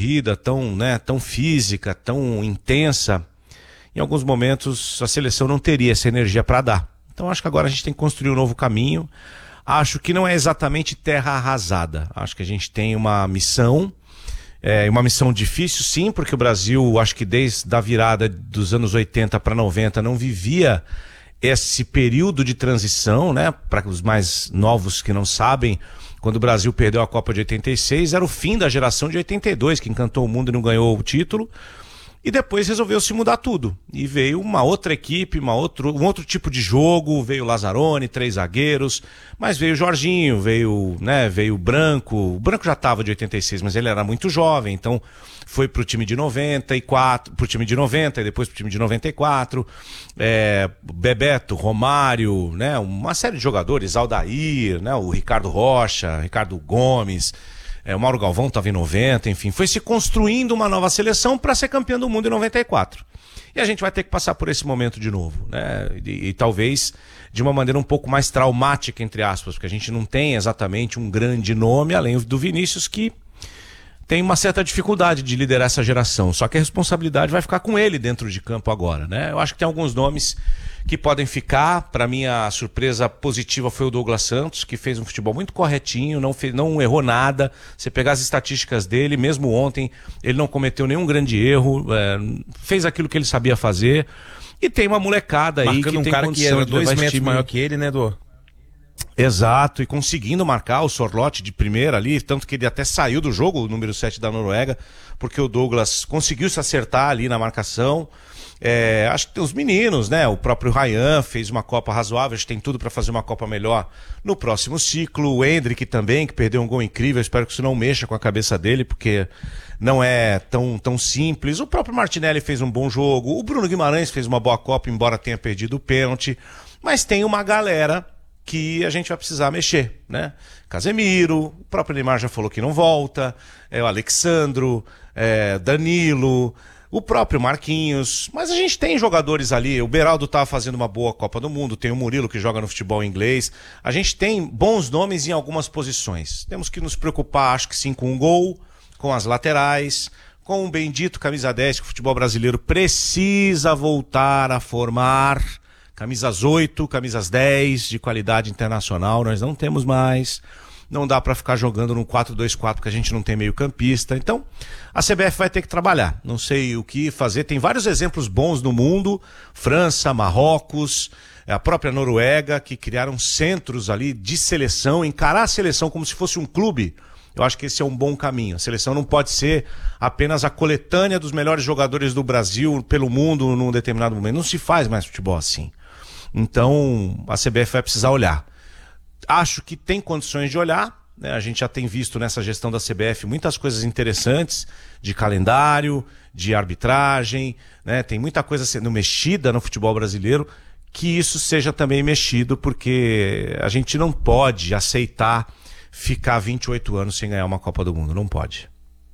corrida, tão física, tão intensa, em alguns momentos a seleção não teria essa energia para dar. Então acho que agora a gente tem que construir um novo caminho. Acho que não é exatamente terra arrasada. Acho que a gente tem uma missão, uma missão difícil, sim, porque o Brasil, acho que desde a virada dos anos 80 para 90, não vivia esse período de transição, né? Para os mais novos que não sabem, quando o Brasil perdeu a Copa de 86, era o fim da geração de 82, que encantou o mundo e não ganhou o título. E depois resolveu se mudar tudo. E veio uma outra equipe, um outro tipo de jogo, veio o Lazzaroni, 3 zagueiros, mas veio o Jorginho, veio o Branco. O Branco já estava de 86, mas ele era muito jovem, então foi pro time de 94, pro time de 90 e depois pro time de 94. Bebeto, Romário, né? Uma série de jogadores, Aldair, né? O Ricardo Rocha, Ricardo Gomes. O Mauro Galvão estava em 90, enfim, foi se construindo uma nova seleção para ser campeão do mundo em 94. E a gente vai ter que passar por esse momento de novo, né? E talvez de uma maneira um pouco mais traumática, entre aspas, porque a gente não tem exatamente um grande nome, além do Vinícius, que tem uma certa dificuldade de liderar essa geração. Só que a responsabilidade vai ficar com ele dentro de campo agora, né? Eu acho que tem alguns nomes que podem ficar. Para mim, a surpresa positiva foi o Douglas Santos, que fez um futebol muito corretinho, não errou nada. Você pegar as estatísticas dele, mesmo ontem, ele não cometeu nenhum grande erro, fez aquilo que ele sabia fazer. E tem uma molecada aí marcando que tem cara condição que era de 2 levar esse metros time maior que ele, né, Edu? Exato, e conseguindo marcar o Sorloth de primeira ali, tanto que ele até saiu do jogo, o número 7 da Noruega, porque o Douglas conseguiu se acertar ali na marcação. Acho que tem os meninos, né? O próprio Ryan fez uma Copa razoável, a gente tem tudo para fazer uma Copa melhor no próximo ciclo. O Endrick também, que perdeu um gol incrível, eu espero que isso não mexa com a cabeça dele, porque não é tão simples. O próprio Martinelli fez um bom jogo, o Bruno Guimarães fez uma boa Copa, embora tenha perdido o pênalti, mas tem uma galera que a gente vai precisar mexer, né? Casemiro, o próprio Neymar já falou que não volta, o Alexandro, Danilo, o próprio Marquinhos, mas a gente tem jogadores ali, o Beraldo tá fazendo uma boa Copa do Mundo, tem o Murilo que joga no futebol inglês, a gente tem bons nomes em algumas posições. Temos que nos preocupar, acho que sim, com o gol, com as laterais, com o bendito camisa 10, que o futebol brasileiro precisa voltar a formar. Camisas 8, camisas 10 de qualidade internacional, nós não temos mais. Não dá para ficar jogando no 4-2-4 porque a gente não tem meio campista. Então, a CBF vai ter que trabalhar. Não sei o que fazer. Tem vários exemplos bons no mundo. França, Marrocos, a própria Noruega, que criaram centros ali de seleção. Encarar a seleção como se fosse um clube. Eu acho que esse é um bom caminho. A seleção não pode ser apenas a coletânea dos melhores jogadores do Brasil pelo mundo num determinado momento. Não se faz mais futebol assim. Então, a CBF vai precisar olhar. Acho que tem condições de olhar, né? A gente já tem visto nessa gestão da CBF muitas coisas interessantes de calendário, de arbitragem, né? Tem muita coisa sendo mexida no futebol brasileiro, que isso seja também mexido, porque a gente não pode aceitar ficar 28 anos sem ganhar uma Copa do Mundo, não pode.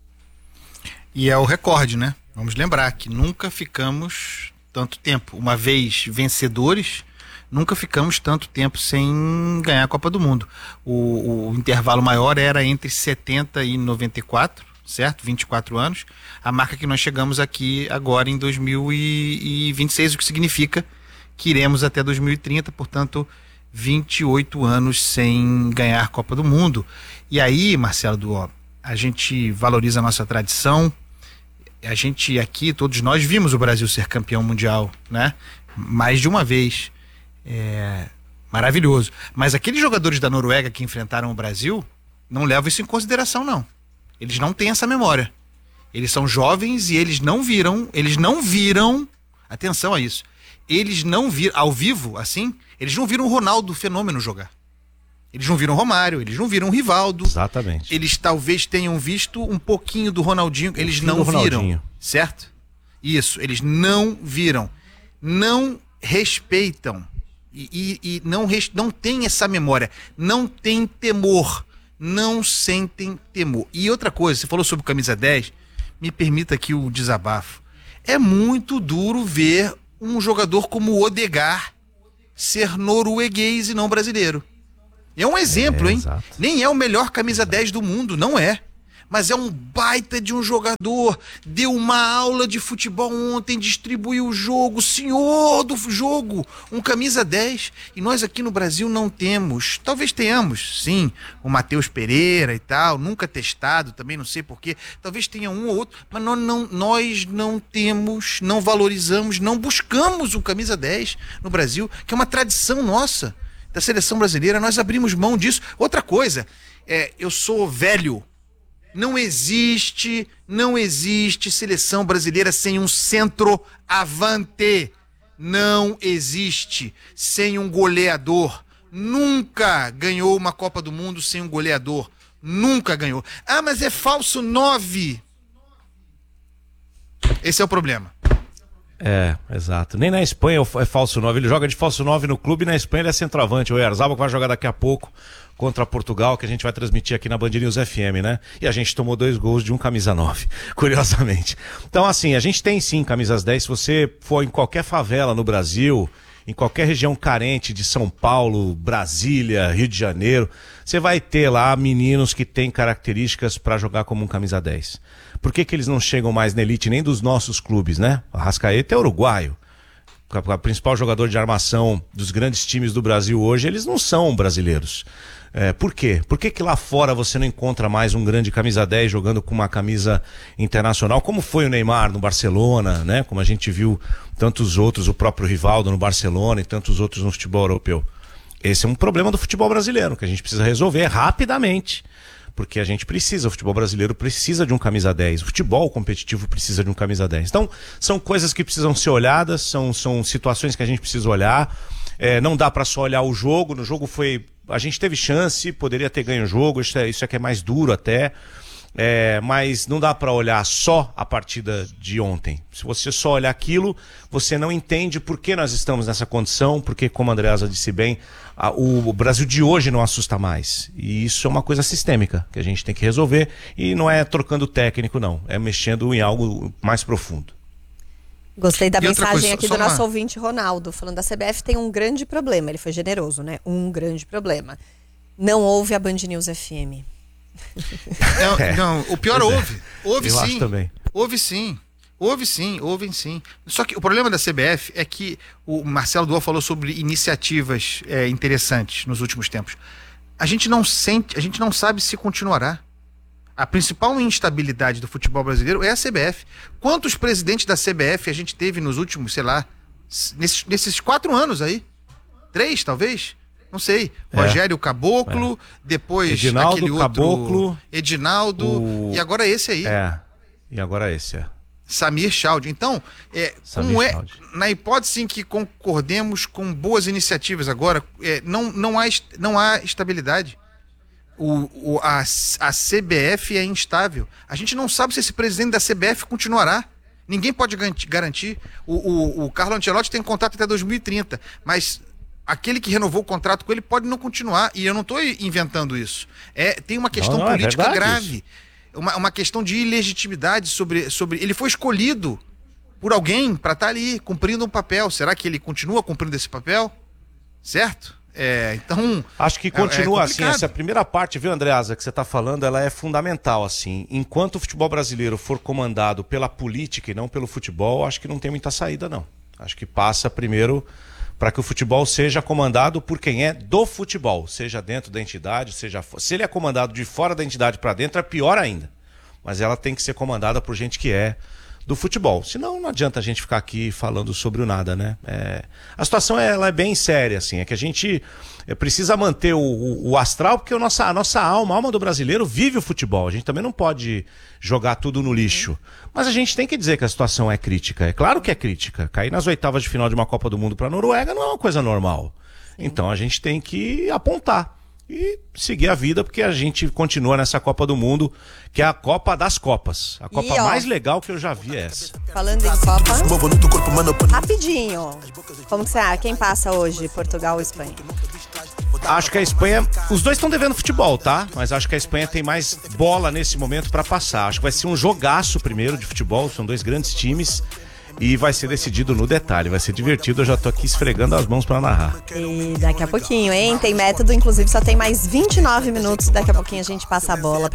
E é o recorde, né? Vamos lembrar que nunca ficamos tanto tempo, uma vez vencedores, nunca ficamos tanto tempo sem ganhar a Copa do Mundo. O intervalo maior era entre 70 e 94, certo? 24 anos. A marca que nós chegamos aqui agora em 2026, o que significa que iremos até 2030, portanto, 28 anos sem ganhar a Copa do Mundo. E aí, Marcelo, a gente valoriza a nossa tradição. A gente aqui, todos nós vimos o Brasil ser campeão mundial, né? Mais de uma vez. Maravilhoso. Mas aqueles jogadores da Noruega que enfrentaram o Brasil não levam isso em consideração, não. Eles não têm essa memória. Eles são jovens e eles não viram, atenção a isso, eles não viram, ao vivo, assim, eles não viram o Ronaldo Fenômeno jogar. Eles não viram o Romário, eles não viram o Rivaldo. Exatamente. Eles talvez tenham visto um pouquinho do Ronaldinho, eles não viram, certo? Isso, eles não viram. Não respeitam e não tem essa memória, não tem temor, não sentem temor. E outra coisa, você falou sobre camisa 10, me permita aqui o desabafo. É muito duro ver um jogador como o Odegaard ser norueguês e não brasileiro. É um exemplo, hein? Exato. Nem é o melhor camisa 10 do mundo, não é. mas é um baita de um jogador, deu uma aula de futebol ontem, distribuiu o jogo, senhor do jogo, um camisa 10, e nós aqui no Brasil não temos, talvez tenhamos, sim, o Matheus Pereira e tal, nunca testado, também não sei porquê, talvez tenha um ou outro, mas nós não temos, não valorizamos, não buscamos o camisa 10 no Brasil, que é uma tradição nossa, da seleção brasileira, nós abrimos mão disso. Outra coisa, eu sou velho, não existe seleção brasileira sem um centroavante, não existe sem um goleador, nunca ganhou uma Copa do Mundo sem um goleador, nunca ganhou. Ah, mas é falso 9. Esse é o problema. Exato. Nem na Espanha é falso 9. Ele joga de falso 9 no clube e na Espanha ele é centroavante. O Oyarzabal vai jogar daqui a pouco contra Portugal, que a gente vai transmitir aqui na Band News FM, né? E a gente tomou 2 gols de um camisa 9, curiosamente. Então, assim, a gente tem sim camisas 10. Se você for em qualquer favela no Brasil, em qualquer região carente de São Paulo, Brasília, Rio de Janeiro, você vai ter lá meninos que têm características para jogar como um camisa 10. Por que eles não chegam mais na elite nem dos nossos clubes, né? O Arrascaeta é uruguaio. O principal jogador de armação dos grandes times do Brasil hoje, eles não são brasileiros. Por quê? Por que lá fora você não encontra mais um grande camisa 10 jogando com uma camisa internacional, como foi o Neymar no Barcelona, né? Como a gente viu tantos outros, o próprio Rivaldo no Barcelona e tantos outros no futebol europeu. Esse é um problema do futebol brasileiro, que a gente precisa resolver rapidamente. Porque a gente precisa, o futebol brasileiro precisa de um camisa 10, o futebol competitivo precisa de um camisa 10. Então, são coisas que precisam ser olhadas, são situações que a gente precisa olhar. Não dá para só olhar o jogo, no jogo a gente teve chance, poderia ter ganho o jogo, isso é que é mais duro até, mas não dá para olhar só a partida de ontem. Se você só olhar aquilo, você não entende por que nós estamos nessa condição, porque, como a Andreasa disse bem, o Brasil de hoje não assusta mais. E isso é uma coisa sistêmica que a gente tem que resolver, e não é trocando técnico, não, é mexendo em algo mais profundo. Gostei da mensagem aqui do nosso ouvinte Ronaldo, falando: a CBF tem um grande problema. Ele foi generoso, né? Um grande problema. Não ouve a Band News FM. Não, o pior ouve. Ouve sim. Acho também. Ouvem sim. Só que o problema da CBF é que o Marcelo Duó falou sobre iniciativas interessantes nos últimos tempos. A gente não sabe se continuará. A principal instabilidade do futebol brasileiro é a CBF. Quantos presidentes da CBF a gente teve nos últimos, sei lá, nesses 4 anos aí? 3, talvez? Não sei. Rogério Caboclo, depois Edinaldo, aquele outro... Caboclo, Edinaldo, e agora esse aí. E agora esse, Samir Chaldin. Então, na hipótese em que concordemos com boas iniciativas agora, não há estabilidade. A CBF é instável. A gente não sabe se esse presidente da CBF continuará. Ninguém pode garantir. O Carlo Ancelotti tem contrato até 2030, mas aquele que renovou o contrato com ele pode não continuar. E eu não estou inventando isso. Tem uma questão política grave. Uma questão de ilegitimidade sobre... Ele foi escolhido por alguém para estar ali, cumprindo um papel. Será que ele continua cumprindo esse papel? Certo? Então... Acho que continua assim. Essa primeira parte, viu, Andreasa, que você está falando, ela é fundamental, assim. Enquanto o futebol brasileiro for comandado pela política e não pelo futebol, acho que não tem muita saída, não. Acho que passa primeiro para que o futebol seja comandado por quem é do futebol, seja dentro da entidade, se ele é comandado de fora da entidade para dentro, é pior ainda. Mas ela tem que ser comandada por gente que é do futebol. Senão não adianta a gente ficar aqui falando sobre o nada, né? A situação ela é bem séria, assim. É que a gente precisa manter o astral, porque a nossa alma, a alma do brasileiro vive o futebol. A gente também não pode jogar tudo no lixo. Mas a gente tem que dizer que a situação é crítica. É claro que é crítica. Cair nas oitavas de final de uma Copa do Mundo para a Noruega não é uma coisa normal. Sim. Então a gente tem que apontar e seguir a vida, porque a gente continua nessa Copa do Mundo, que é a Copa das Copas. A Copa mais legal que eu já vi é essa. Falando em Copa, rapidinho. Como que você acha? Quem passa hoje, Portugal ou Espanha? Acho que a Espanha... Os dois estão devendo futebol, tá? Mas acho que a Espanha tem mais bola nesse momento pra passar. Acho que vai ser um jogaço primeiro de futebol. São dois grandes times. E vai ser decidido no detalhe, vai ser divertido. Eu já tô aqui esfregando as mãos pra narrar. E daqui a pouquinho, hein? Tem método, inclusive só tem mais 29 minutos. Daqui a pouquinho a gente passa a bola pra